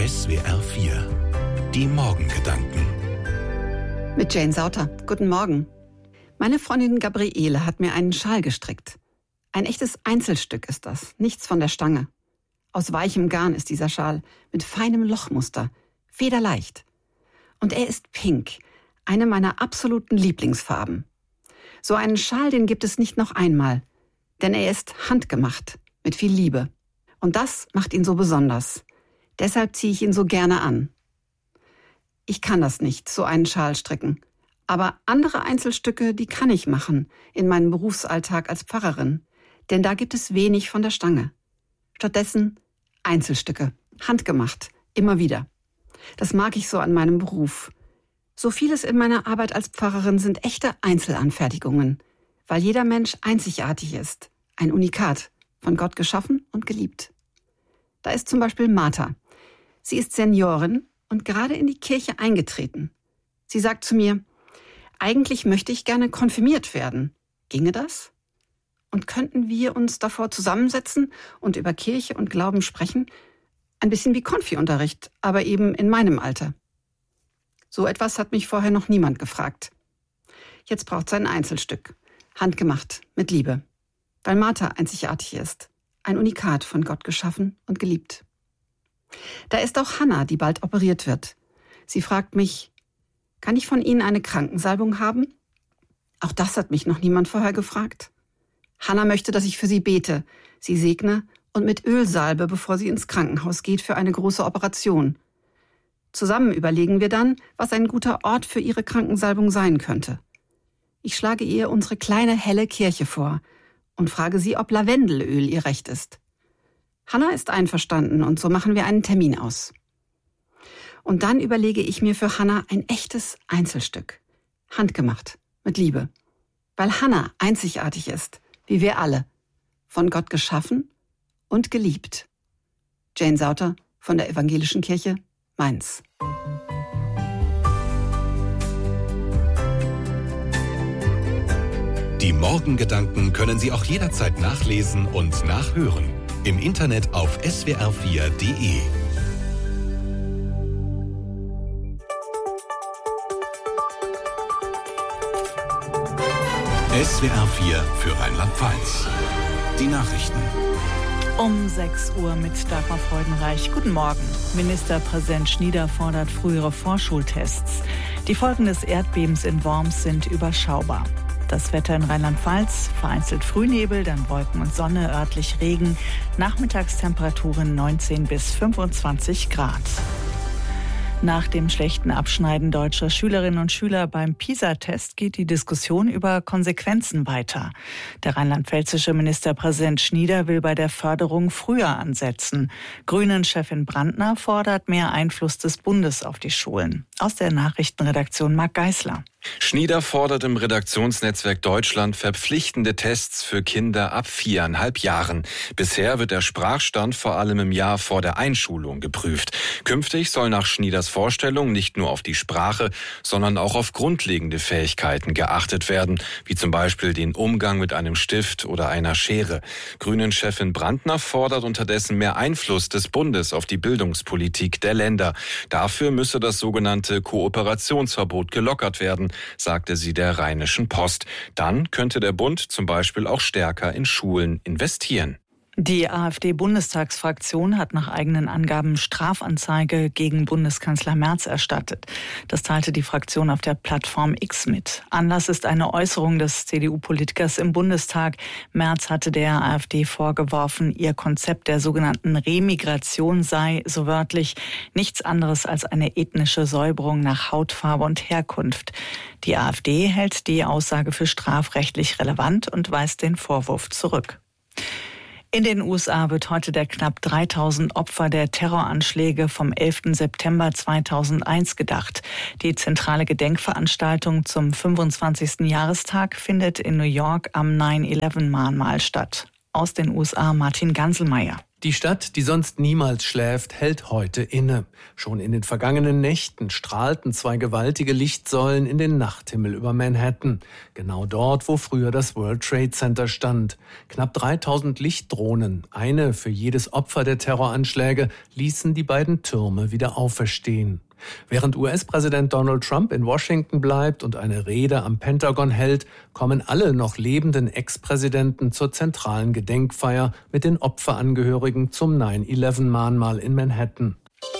SWR 4. Die Morgengedanken. Mit Jane Sauter. Guten Morgen. Meine Freundin Gabriele hat mir einen Schal gestrickt. Ein echtes Einzelstück ist das, nichts von der Stange. Aus weichem Garn ist dieser Schal, mit feinem Lochmuster, federleicht. Und er ist pink, eine meiner absoluten Lieblingsfarben. So einen Schal, den gibt es nicht noch einmal, denn er ist handgemacht, mit viel Liebe. Und das macht ihn so besonders. Deshalb ziehe ich ihn so gerne an. Ich kann das nicht, so einen Schal stricken. Aber andere Einzelstücke, die kann ich machen, in meinem Berufsalltag als Pfarrerin. Denn da gibt es wenig von der Stange. Stattdessen Einzelstücke, handgemacht, immer wieder. Das mag ich so an meinem Beruf. So vieles in meiner Arbeit als Pfarrerin sind echte Einzelanfertigungen, weil jeder Mensch einzigartig ist, ein Unikat, von Gott geschaffen und geliebt. Da ist zum Beispiel Martha. Sie ist Seniorin und gerade in die Kirche eingetreten. Sie sagt zu mir, eigentlich möchte ich gerne konfirmiert werden. Ginge das? Und könnten wir uns davor zusammensetzen und über Kirche und Glauben sprechen? Ein bisschen wie Konfi-Unterricht, aber eben in meinem Alter. So etwas hat mich vorher noch niemand gefragt. Jetzt braucht es ein Einzelstück, handgemacht, mit Liebe. Weil Martha einzigartig ist, ein Unikat von Gott geschaffen und geliebt. Da ist auch Hannah, die bald operiert wird. Sie fragt mich, kann ich von Ihnen eine Krankensalbung haben? Auch das hat mich noch niemand vorher gefragt. Hannah möchte, dass ich für sie bete, sie segne und mit Öl salbe, bevor sie ins Krankenhaus geht für eine große Operation. Zusammen überlegen wir dann, was ein guter Ort für ihre Krankensalbung sein könnte. Ich schlage ihr unsere kleine helle Kirche vor und frage sie, ob Lavendelöl ihr recht ist. Hannah ist einverstanden und so machen wir einen Termin aus. Und dann überlege ich mir für Hannah ein echtes Einzelstück. Handgemacht, mit Liebe. Weil Hannah einzigartig ist, wie wir alle. Von Gott geschaffen und geliebt. Jane Sauter von der Evangelischen Kirche, Mainz. Die Morgengedanken können Sie auch jederzeit nachlesen und nachhören. Im Internet auf swr4.de. SWR 4 für Rheinland-Pfalz. Die Nachrichten. Um 6 Uhr mit Dagmar Freudenreich. Guten Morgen. Ministerpräsident Schnieder fordert frühere Vorschultests. Die Folgen des Erdbebens in Worms sind überschaubar. Das Wetter in Rheinland-Pfalz, vereinzelt Frühnebel, dann Wolken und Sonne, örtlich Regen. Nachmittagstemperaturen 19 bis 25 Grad. Nach dem schlechten Abschneiden deutscher Schülerinnen und Schüler beim PISA-Test geht die Diskussion über Konsequenzen weiter. Der rheinland-pfälzische Ministerpräsident Schnieder will bei der Förderung früher ansetzen. Grünen-Chefin Brandner fordert mehr Einfluss des Bundes auf die Schulen. Aus der Nachrichtenredaktion Marc Geisler. Schnieder fordert im Redaktionsnetzwerk Deutschland verpflichtende Tests für Kinder ab 4,5 Jahren. Bisher wird der Sprachstand vor allem im Jahr vor der Einschulung geprüft. Künftig soll nach Schnieders Vorstellung nicht nur auf die Sprache, sondern auch auf grundlegende Fähigkeiten geachtet werden, wie zum Beispiel den Umgang mit einem Stift oder einer Schere. Grünen-Chefin Brandner fordert unterdessen mehr Einfluss des Bundes auf die Bildungspolitik der Länder. Dafür müsse das sogenannte Kooperationsverbot gelockert werden, sagte sie der Rheinischen Post. Dann könnte der Bund zum Beispiel auch stärker in Schulen investieren. Die AfD-Bundestagsfraktion hat nach eigenen Angaben Strafanzeige gegen Bundeskanzler Merz erstattet. Das teilte die Fraktion auf der Plattform X mit. Anlass ist eine Äußerung des CDU-Politikers im Bundestag. Merz hatte der AfD vorgeworfen, ihr Konzept der sogenannten Remigration sei, so wörtlich, nichts anderes als eine ethnische Säuberung nach Hautfarbe und Herkunft. Die AfD hält die Aussage für strafrechtlich relevant und weist den Vorwurf zurück. In den USA wird heute der knapp 3000 Opfer der Terroranschläge vom 11. September 2001 gedacht. Die zentrale Gedenkveranstaltung zum 25. Jahrestag findet in New York am 9/11-Mahnmal statt. Aus den USA Martin Ganselmeier. Die Stadt, die sonst niemals schläft, hält heute inne. Schon in den vergangenen Nächten strahlten 2 gewaltige Lichtsäulen in den Nachthimmel über Manhattan. Genau dort, wo früher das World Trade Center stand. Knapp 3000 Lichtdrohnen, eine für jedes Opfer der Terroranschläge, ließen die beiden Türme wieder auferstehen. Während US-Präsident Donald Trump in Washington bleibt und eine Rede am Pentagon hält, kommen alle noch lebenden Ex-Präsidenten zur zentralen Gedenkfeier mit den Opferangehörigen zum 9/11-Mahnmal in Manhattan.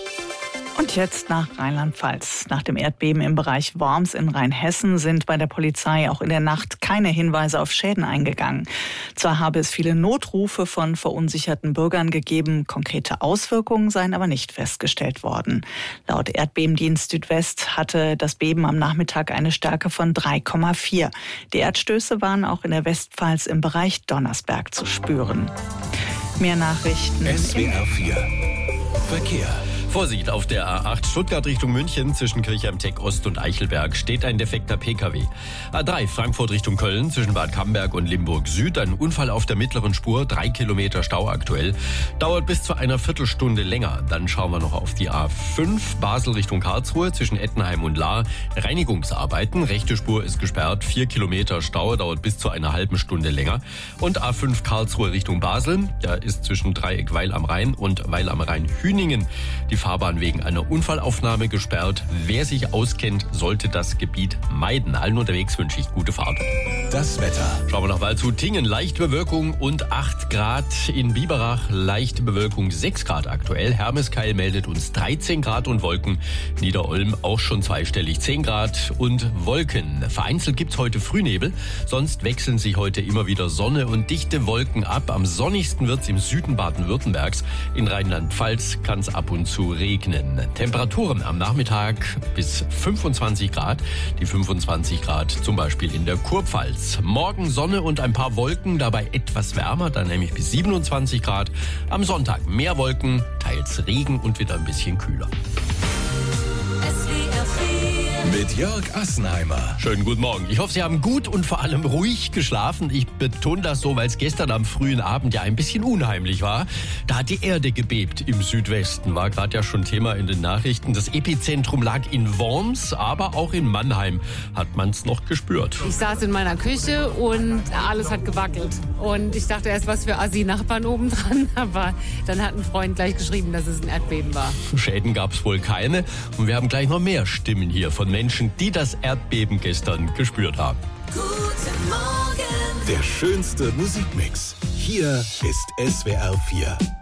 Und jetzt nach Rheinland-Pfalz. Nach dem Erdbeben im Bereich Worms in Rheinhessen sind bei der Polizei auch in der Nacht keine Hinweise auf Schäden eingegangen. Zwar habe es viele Notrufe von verunsicherten Bürgern gegeben, konkrete Auswirkungen seien aber nicht festgestellt worden. Laut Erdbebendienst Südwest hatte das Beben am Nachmittag eine Stärke von 3,4. Die Erdstöße waren auch in der Westpfalz im Bereich Donnersberg zu spüren. Mehr Nachrichten. SWR 4 Verkehr. Vorsicht, auf der A8 Stuttgart Richtung München zwischen Kirchheim-Teck Ost und Eichelberg steht ein defekter Pkw. A3 Frankfurt Richtung Köln zwischen Bad Camberg und Limburg Süd ein Unfall auf der mittleren Spur, 3 Kilometer Stau aktuell. Dauert bis zu einer Viertelstunde länger. Dann schauen wir noch auf die A5 Basel Richtung Karlsruhe zwischen Ettenheim und Lahr. Reinigungsarbeiten, rechte Spur ist gesperrt, 4 Kilometer Stau, dauert bis zu einer halben Stunde länger. Und A5 Karlsruhe Richtung Basel, da ist zwischen Dreieck Weil am Rhein und Weil am Rhein Hüningen die Fahrbahn wegen einer Unfallaufnahme gesperrt. Wer sich auskennt, sollte das Gebiet meiden. Allen unterwegs wünsche ich gute Fahrt. Das Wetter. Schauen wir nach Waldshut-Tingen. Leichte Bewölkung und 8 Grad. In Biberach leichte Bewölkung, 6 Grad aktuell. Hermeskeil meldet uns 13 Grad und Wolken. Niederolm auch schon zweistellig, 10 Grad und Wolken. Vereinzelt gibt's heute Frühnebel. Sonst wechseln sich heute immer wieder Sonne und dichte Wolken ab. Am sonnigsten wird's im Süden Baden-Württembergs. In Rheinland-Pfalz kann's ab und zu regnen. Temperaturen am Nachmittag bis 25 Grad. Die 25 Grad zum Beispiel in der Kurpfalz. Morgen Sonne und ein paar Wolken, dabei etwas wärmer, dann nämlich bis 27 Grad. Am Sonntag mehr Wolken, teils Regen und wieder ein bisschen kühler. Mit Jörg Assenheimer. Schönen guten Morgen. Ich hoffe, Sie haben gut und vor allem ruhig geschlafen. Ich betone das so, weil es gestern am frühen Abend ja ein bisschen unheimlich war. Da hat die Erde gebebt im Südwesten. War gerade ja schon Thema in den Nachrichten. Das Epizentrum lag in Worms, aber auch in Mannheim hat man es noch gespürt. Ich saß in meiner Küche und alles hat gewackelt. Und ich dachte erst, was für Assi-Nachbarn oben dran. Aber dann hat ein Freund gleich geschrieben, dass es ein Erdbeben war. Schäden gab es wohl keine. Und wir haben gleich noch mehr Stimmen hier von Menschen, die das Erdbeben gestern gespürt haben. Guten Morgen. Der schönste Musikmix. Hier ist SWR 4.